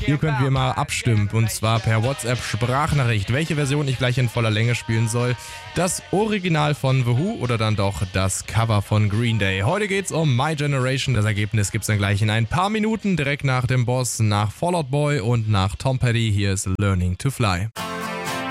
Ihr könnt wie immer abstimmen und zwar per WhatsApp-Sprachnachricht, welche Version ich gleich in voller Länge spielen soll. Das Original von The Who oder dann doch das Cover von Green Day. Heute geht's um My Generation. Das Ergebnis gibt's dann gleich in ein paar Minuten, direkt nach dem Boss, nach Fall Out Boy und nach Tom Petty. Hier ist Learning to Fly.